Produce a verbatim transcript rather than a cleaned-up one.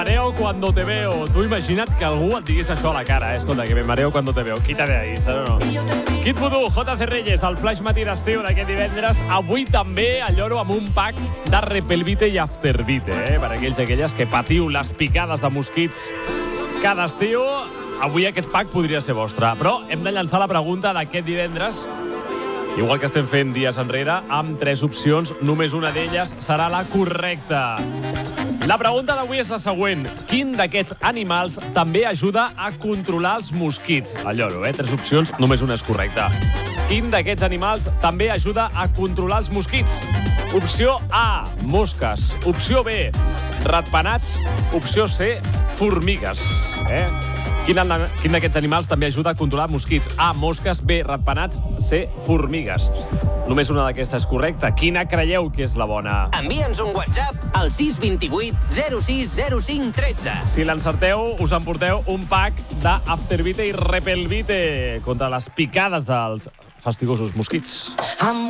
Mareo cuando te veo. Tu imagina't que algú et digués això a la cara, eh? Escolta, que me mareo cuando te veo. Quítate ahí, saps o no? Kid Voodoo, J C Reyes, el flash matí d'estiu d'aquest divendres. Avui també a Lloro amb un pack de Repelvite i Aftervite, eh? Per aquells i aquelles que patiu les picades de mosquits cada estiu. Avui aquest pack podria ser vostre. Però hem de llançar la pregunta d'aquest divendres, igual que estem fent dies enrere, amb tres opcions. Només una d'elles serà la correcta. La pregunta d'avui és la següent. Quin d'aquests animals també ajuda a controlar els mosquits? A Lloro, eh? Tres opcions, només una és correcta. Quin d'aquests animals també ajuda a controlar els mosquits? Opció A, mosques. Opció B, ratpenats. Opció C, formigues. Eh? Quin, quin d'aquests animals també ajuda a controlar mosquits? A, mosques, B, ratpenats, C, formigues. Només una d'aquestes és correcta. Quina creieu que és la bona? Envia'ns un WhatsApp al sis dos vuit zero sis zero cinc un tres. Si l'encerteu, us emporteu un pack d'Aftervite i Repelvite contra les picades dels fastigosos mosquits.